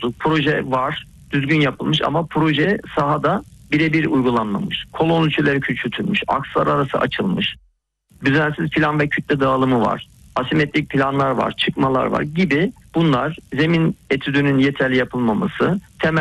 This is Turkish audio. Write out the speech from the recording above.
bulduk. Proje var, düzgün yapılmış ama proje sahada birebir uygulanmamış. Kolon ölçüleri küçültülmüş, akslar arası açılmış. Düzensiz plan ve kütle dağılımı var. Asimetrik planlar var, çıkmalar var gibi bunlar zemin etüdünün yeterli yapılmaması, temel